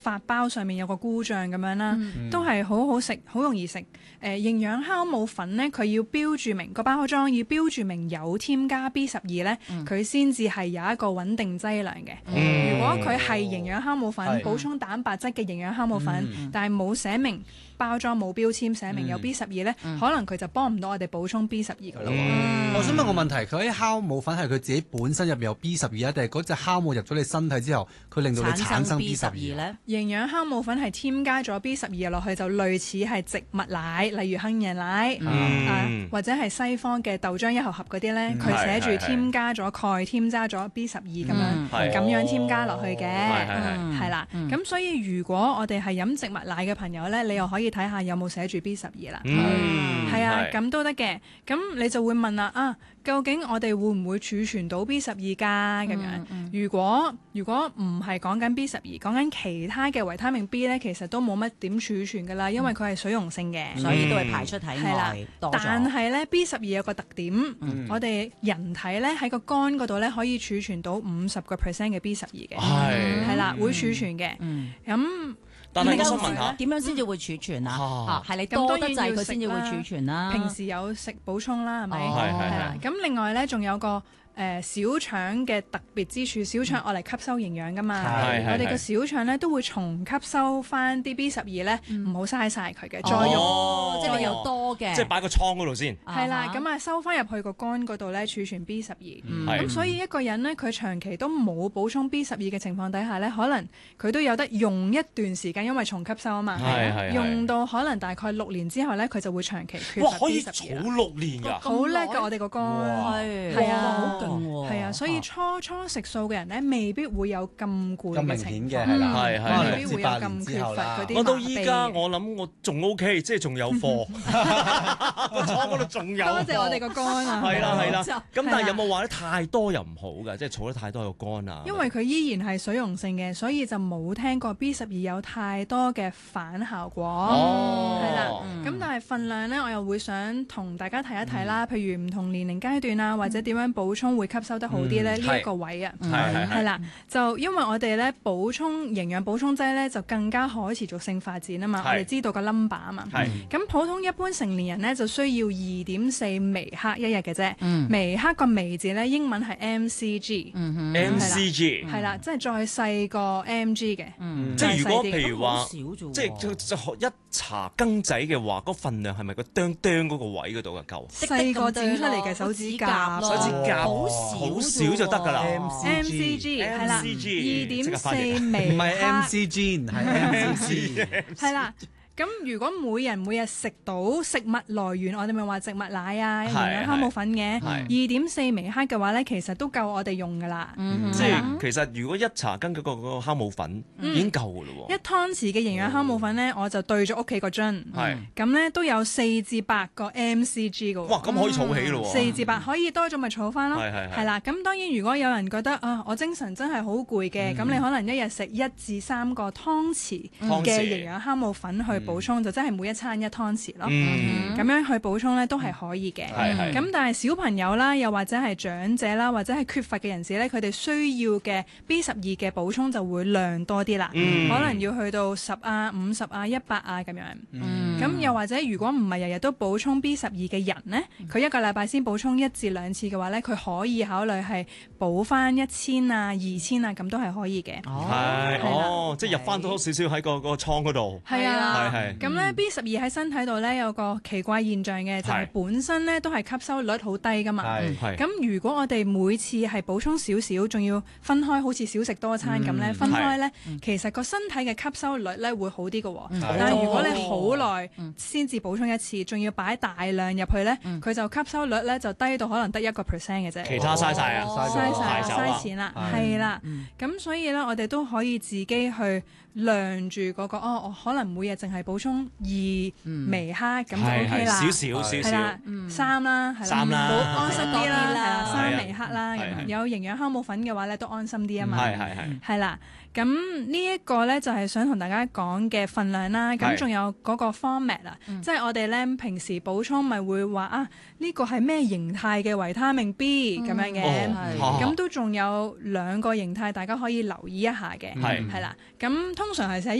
發包上面有個故障咁樣啦，都係好好食，好容易食。營養酵母粉呢，佢要標註明個包裝要標註明有添加 B12呢，佢先至係有一個穩定劑量嘅。如果佢係營養酵母粉，補充蛋白質嘅營養酵母粉，但係冇寫明包裝冇標籤寫明有 B12呢，可能佢就幫唔到我哋補充 B12 噶啦。 我想問個問題，佢啲酵母粉係佢自己本身入面有 B12啊，定係嗰隻酵母入咗你身體之後，佢令到你產生 B12 咧？ 營養酵母粉係添加咗 B12 落去，就類似係植物奶，例如杏仁奶，或者係西方嘅豆漿一盒盒嗰啲咧，佢寫住添加咗鈣，添加咗 B12 咁樣添加落去嘅，係啦。咁所以如果我哋係飲植物奶嘅朋友咧，你又可以睇下有冇寫住 B12 啦。係啊，咁都得嘅。咁你就會問啦，究竟我哋會唔會儲存到 B12 㗎？咁樣，如果唔係講緊 B12，講緊其他嘅維他命 B 咧，其實都冇乜點儲存㗎啦，因為佢係水溶性嘅， 所以都係排出體外多咗。 但係咧 B12 有個特點，我哋人體咧喺個肝嗰度咧可以儲存到50% 嘅 B12 嘅，係啦，會儲存嘅。咁但係我想問下， 點樣先至會儲存啊？係你多得滯佢先至會儲存啦。 平時有食補充啦，係咪？係啦。咁另外咧，仲有個小腸嘅特別之處，小腸愛嚟吸收營養噶嘛。我哋個小腸咧都會重吸收翻啲 B12咧，唔好嘥晒佢嘅，再用， 即係你有多嘅， 即係擺個倉嗰度先。 係啦，咁收翻入去個肝嗰度咧儲存 B12。咁所以一個人咧，佢長期都冇補充 B12嘅情況底下咧，可能佢都有得用一段時間，因為重吸收啊嘛。用到可能大概6年之後咧，佢就會長期缺乏 B12。 哇！可以儲6年㗎， 好叻㗎！我哋個肝係啊。係啊，所以初食素嘅人咧，未必會有咁攰嘅情況，未必會有咁缺乏嗰啲。 我到依家，我諗我仲 OK， 即係仲有貨，個倉嗰度仲有。 多謝我哋個肝啊！ 係啦。咁但係有冇話咧太多又唔好㗎？即係儲得太多個肝啊？ 因為佢依然係水溶性嘅，所以就冇聽過 B12 有太多嘅反效果。係啦，咁但係份量咧，我又會想同大家提一提啦。譬如唔同年齡階段啊，或者點樣補充會吸收得好啲咧？呢一個位啊，係啦，就因為我哋咧補充營養補充劑咧，就更加可持續性發展啊嘛。我哋知道個 number 啊嘛。咁普通一般成年人咧就需要2.4微克一日嘅啫。微克個微字咧，英文係 mcg。 mcg 係啦，即係再細個 mg 嘅。 即係如果譬如話，即係一茶羹仔嘅話，嗰份量係咪個釘嗰個位嗰度嘅夠？ 細個整出嚟嘅手指甲， 好少就得㗎啦。 mcg 係啦，2.4微克， 唔係 mcg 係 mcg 係啦。咁如果每日食到食物來源，我哋咪話植物奶啊、營養酵母粉嘅2.4微克嘅話咧，其實都夠我哋用㗎啦。 即係其實如果一茶羹嗰個酵母粉已經夠㗎咯喎。 1湯匙嘅營養酵母粉咧，我就對咗屋企個樽，咁咧都有4至8個 mcg 㗎喎。 哇！咁可以儲起咯喎。 4至8可以多咗咪儲翻咯。係啦。咁當然如果有人覺得我精神真係好攰嘅，咁你可能一日食1至3個湯匙嘅營養酵母粉去補充，就真係每一餐1湯匙咯。咁樣去補充咧都係可以嘅。咁但係小朋友啦，又或者係長者啦，或者係缺乏嘅人士咧，佢哋需要嘅 B12嘅補充就會量多啲啦。可能要去到10啊、50啊、100啊咁樣。咁又或者如果唔係日日都補充 B12嘅人呢，佢一個禮拜先補充1至2次嘅話咧，佢可以考慮係補翻1000啊、2000啊，咁都係可以嘅。 即係入翻多少少喺個倉嗰度。 係啊，咁咧 B12喺身體度咧有個奇怪現象嘅，就係本身咧都係吸收率好低噶嘛。咁如果我哋每次係補充少少，仲要分開，好似少食多餐咁咧，分開咧，其實個身體嘅吸收率咧會好啲嘅。但係如果你好耐先至補充一次，仲要擺大量入去咧，佢就吸收率咧就低到可能得1% 嘅啫。 其他嘥晒啊， 嘥錢啦，係啦。咁所以咧，我哋都可以自己去量住嗰個我可能每日淨係係補充2微克咁就 OK 啦， 少少 3啦，係啦， 好安心啲啦，係啦，3微克啦，咁有營養酵母粉嘅話咧都安心啲啊嘛，係啦。咁呢一個咧就係想同大家講嘅份量啦，咁仲有嗰個 format 啊，即係我哋咧平時補充咪會話啊呢個係咩形態嘅維他命 B 咁樣嘅，咁都仲有2個形態大家可以留意一下嘅，係啦，咁通常係寫